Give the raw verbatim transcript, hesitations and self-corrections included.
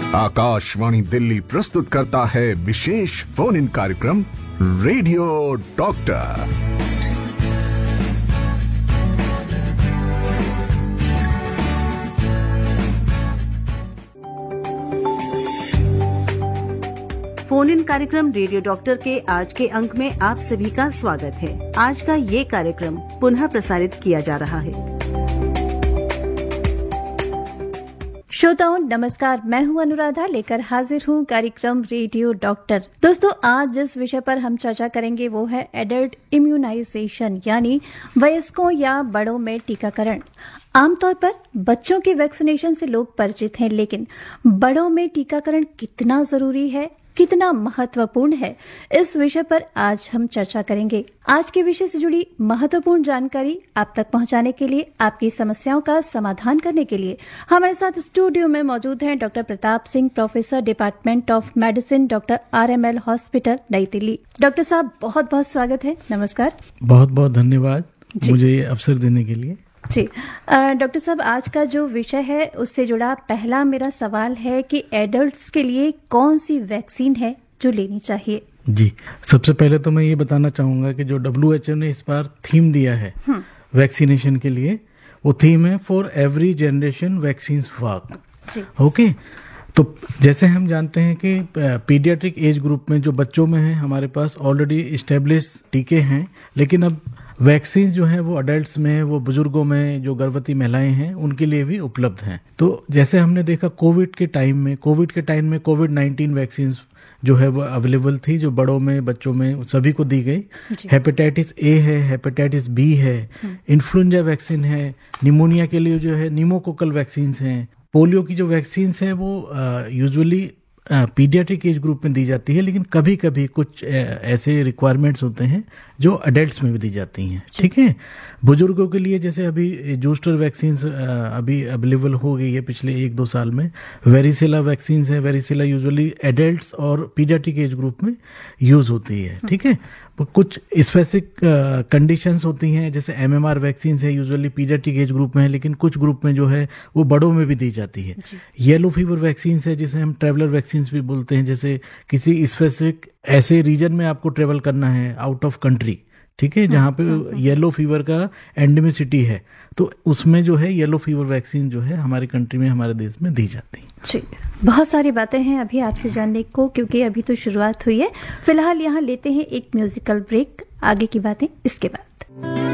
आकाशवाणी दिल्ली प्रस्तुत करता है विशेष फोन इन कार्यक्रम रेडियो डॉक्टर। फोन इन कार्यक्रम रेडियो डॉक्टर के आज के अंक में आप सभी का स्वागत है। आज का ये कार्यक्रम पुनः प्रसारित किया जा रहा है। श्रोताओं नमस्कार, मैं हूं अनुराधा, लेकर हाजिर हूं कार्यक्रम रेडियो डॉक्टर। दोस्तों, आज जिस विषय पर हम चर्चा करेंगे वो है एडल्ट इम्यूनाइजेशन, यानी वयस्कों या बड़ों में टीकाकरण। आमतौर पर बच्चों की वैक्सीनेशन से लोग परिचित हैं, लेकिन बड़ों में टीकाकरण कितना जरूरी है, कितना महत्वपूर्ण है, इस विषय पर आज हम चर्चा करेंगे। आज के विषय से जुड़ी महत्वपूर्ण जानकारी आप तक पहुंचाने के लिए, आपकी समस्याओं का समाधान करने के लिए हमारे साथ स्टूडियो में मौजूद हैं doctor Pratap Singh, professor department of medicine, doctor R M L hospital, नई दिल्ली। डॉक्टर साहब, बहुत बहुत स्वागत है। नमस्कार। बहुत बहुत धन्यवाद मुझे ये अवसर देने के लिए। जी डॉक्टर साहब, आज का जो विषय है उससे जुड़ा पहला मेरा सवाल है कि एडल्ट्स के लिए कौन सी वैक्सीन है जो लेनी चाहिए? जी, सबसे पहले तो मैं ये बताना चाहूंगा कि जो डब्ल्यू एच ओ ने इस बार थीम दिया है वैक्सीनेशन के लिए, वो थीम है for every generation vaccine work. Okay, तो जैसे हम जानते हैं कि पीडियाट्रिक एज ग्रुप में जो बच्चों में है, हमारे पास ऑलरेडी इस्टेब्लिश टीके हैं, लेकिन अब वैक्सीन जो है वो अडल्ट्स में, वो बुजुर्गों में, जो गर्भवती महिलाएं हैं उनके लिए भी उपलब्ध हैं। तो जैसे हमने देखा कोविड के टाइम में कोविड के टाइम में कोविड नाइन्टीन वैक्सीन जो है वो अवेलेबल थी, जो बड़ों में, बच्चों में, सभी को दी गई। हेपेटाइटिस ए है, हेपेटाइटिस बी है, इन्फ्लुएंजा वैक्सीन है, निमोनिया के लिए जो है निमोकोकल वैक्सीन हैं, पोलियो की जो वैक्सीन है वो यूजुअली पीडियाट्रिक एज ग्रुप में दी जाती है, लेकिन कभी कभी कुछ ऐसे रिक्वायरमेंट्स होते हैं जो अडल्ट्स में भी दी जाती हैं। ठीक है, बुजुर्गों के लिए जैसे अभी जूस्टर वैक्सीन अभी अवेलेबल हो गई है पिछले एक दो साल में। वेरिसेला वैक्सीन है, वेरिसेला यूजुअली एडल्ट्स और पीडियाट्रिक एज ग्रुप में यूज होती है। ठीक है, कुछ स्पेसिफिक कंडीशंस होती हैं, जैसे एमएमआर वैक्सीन है, यूजुअली पीडियाट्रिक एज ग्रुप में है, लेकिन कुछ ग्रुप में जो है वो बड़ों में भी दी जाती है। येलो फीवर वैक्सीन है, जिसे हम ट्रेवलर वैक्सीन भी बोलते हैं, जैसे किसी स्पेसिफिक ऐसे रीजन में आपको ट्रेवल करना है आउट ऑफ कंट्री, ठीक है, जहाँ पे येलो फीवर का एंडेमिसिटी है, तो उसमें जो है येलो फीवर वैक्सीन जो है हमारे कंट्री में, हमारे देश में दी जाती है। जी, बहुत सारी बातें हैं अभी आपसे जानने को, क्योंकि अभी तो शुरुआत हुई है। फिलहाल यहाँ लेते हैं एक म्यूजिकल ब्रेक, आगे की बातें इसके बाद।